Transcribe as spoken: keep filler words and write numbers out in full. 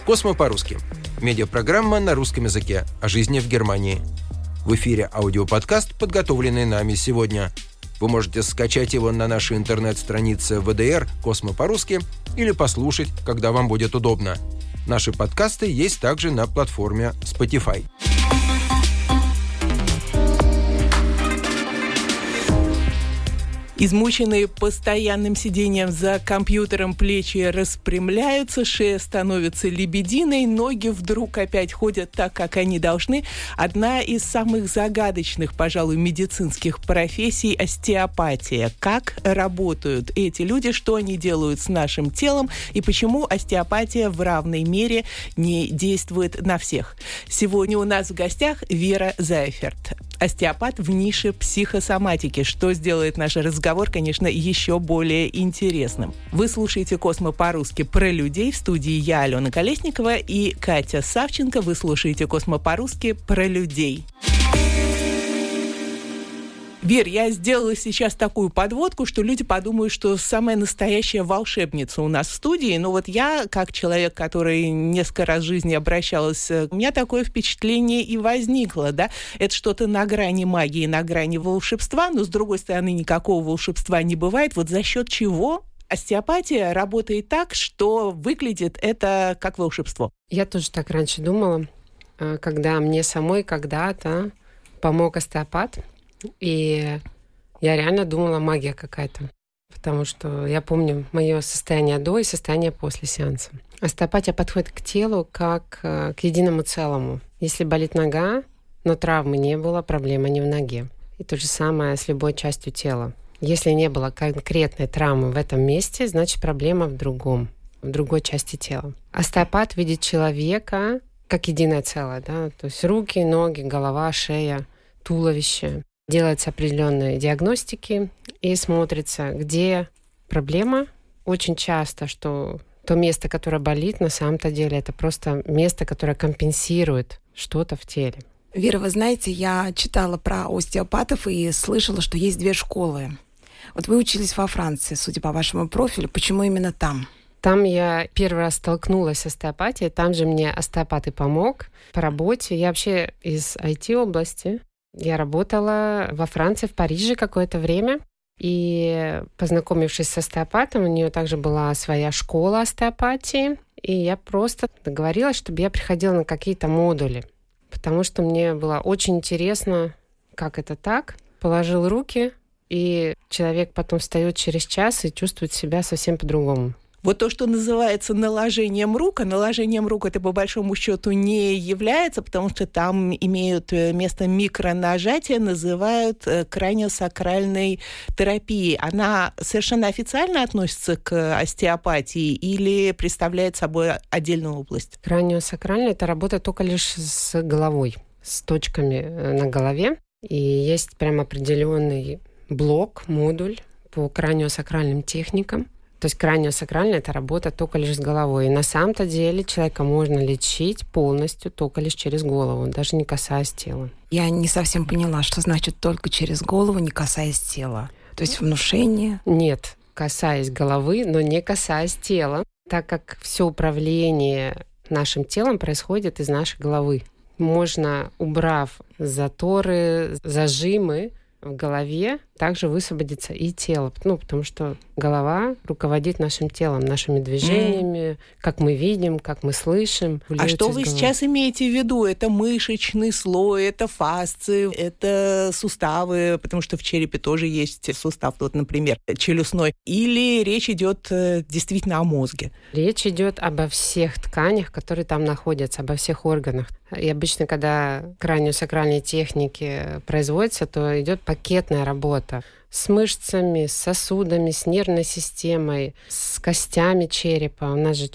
«Космо по-русски» – медиапрограмма на русском языке о жизни в Германии. В эфире аудиоподкаст, подготовленный нами сегодня. Вы можете скачать его на нашей интернет-странице вэ дэ эр «Космо по-русски» или послушать, когда вам будет удобно. Наши подкасты есть также на платформе Spotify. Измученные постоянным сидением за компьютером плечи распрямляются, шея становится лебединой, ноги вдруг опять ходят так, как они должны. Одна из самых загадочных, пожалуй, медицинских профессий – остеопатия. Как работают эти люди, что они делают с нашим телом и почему остеопатия в равной мере не действует на всех. Сегодня у нас в гостях Вера Зайферт, остеопат в нише психосоматики, что сделает наш разговор Разговор, конечно, еще более интересным. Вы слушаете «Космо по-русски» про людей. В студии я, Алена Колесникова, и Катя Савченко. Вы слушаете «Космо по-русски» про людей. Вер, я сделала сейчас такую подводку, что люди подумают, что самая настоящая волшебница у нас в студии. Но вот я, как человек, который несколько раз в жизни обращалась, у меня такое впечатление и возникло, да? Это что-то на грани магии, на грани волшебства, но, с другой стороны, никакого волшебства не бывает. Вот за счет чего остеопатия работает так, что выглядит это как волшебство? Я тоже так раньше думала, когда мне самой когда-то помог остеопат. И я реально думала, магия какая-то. Потому что я помню мое состояние до и состояние после сеанса. Остеопатия подходит к телу как к единому целому. Если болит нога, но травмы не было, проблема не в ноге. И то же самое с любой частью тела. Если не было конкретной травмы в этом месте, значит проблема в другом, в другой части тела. Остеопат видит человека как единое целое. Да? То есть руки, ноги, голова, шея, туловище. Делаются определенные диагностики и смотрится, где проблема. Очень часто, что то место, которое болит, на самом-то деле это просто место, которое компенсирует что-то в теле. Вера, вы знаете, я читала про остеопатов и слышала, что есть две школы. Вот вы учились во Франции, судя по вашему профилю. Почему именно там? Там я первый раз столкнулась с остеопатией. Там же мне остеопат и помог по работе. Я вообще из ай ти-области. Я работала во Франции, в Париже какое-то время, и, познакомившись с остеопатом, у нее также была своя школа остеопатии, и я просто договорилась, чтобы я приходила на какие-то модули, потому что мне было очень интересно, как это так. Положил руки, и человек потом встает через час и чувствует себя совсем по-другому. Вот то, что называется наложением рук, а наложением рук это по большому счету не является, потому что там имеют место микронажатия, называют краниосакральной терапией. Она совершенно официально относится к остеопатии или представляет собой отдельную область? Краниосакральная – это работа только лишь с головой, с точками на голове. И есть прям определенный блок, модуль по краниосакральным техникам. То есть краниосакральная – это работа только лишь с головой. И на самом-то деле человека можно лечить полностью только лишь через голову, даже не касаясь тела. Я не совсем поняла, что значит только через голову, не касаясь тела. То есть внушение? Нет, касаясь головы, но не касаясь тела, так как все управление нашим телом происходит из нашей головы. Можно, убрав заторы, зажимы в голове, также высвободится и тело. Ну, потому что голова руководит нашим телом, нашими движениями, mm. как мы видим, как мы слышим. А что вы сейчас имеете в виду? Это мышечный слой, это фасции, это суставы, потому что в черепе тоже есть сустав, вот, например, челюстной. Или речь идет действительно о мозге? Речь идет обо всех тканях, которые там находятся, обо всех органах. И обычно, когда краниосакральные техники производятся, то идет пакетная работа с мышцами, с сосудами, с нервной системой, с костями черепа. У нас же